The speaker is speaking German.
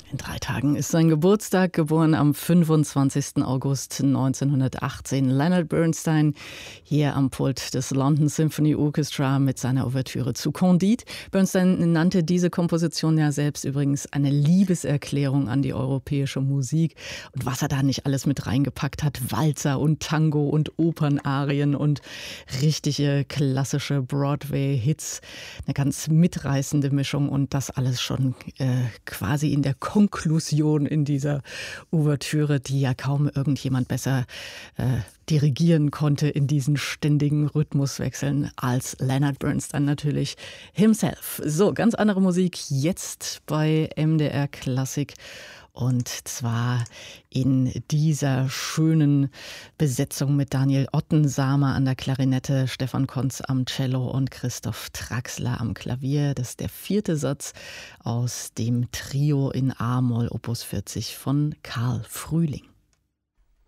In 3 Tagen ist sein Geburtstag, geboren am 25. August 1918. Leonard Bernstein hier am Pult des London Symphony Orchestra mit seiner Ouvertüre zu Candide. Bernstein nannte diese Komposition ja selbst übrigens eine Liebeserklärung an die europäische Musik. Und was er da nicht alles mit reingepackt hat, Walzer und Tango und Opernarien und richtige klassische Broadway-Hits. Eine ganz mitreißende Mischung und das alles schon quasi in der Konklusion in dieser Ouvertüre, die ja kaum irgendjemand besser dirigieren konnte in diesen ständigen Rhythmuswechseln als Leonard Bernstein natürlich himself. So, ganz andere Musik jetzt bei MDR Klassik. Und zwar in dieser schönen Besetzung mit Daniel Ottensamer an der Klarinette, Stefan Konz am Cello und Christoph Traxler am Klavier. Das ist der 4. Satz aus dem Trio in A-Moll Opus 40 von Karl Frühling.